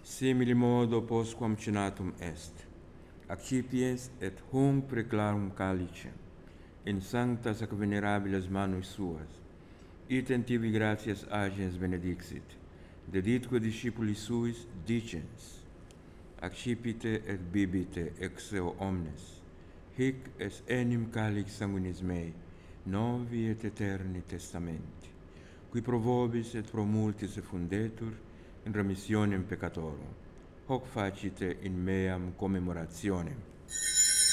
simili modo postquam cenatum est, accipies et hunc preclarum calice, in sanctas ac venerabiles manus suas, item tibi gratias agens benedixit, deditque discipulis suis dicens, accipite et bibite ex eo omnes, hic es enim calix sanguinis mei, novi et eterni testamenti, qui pro vobis et pro multis effundetur in remissionem peccatorum, hoc facite in meam commemorationem.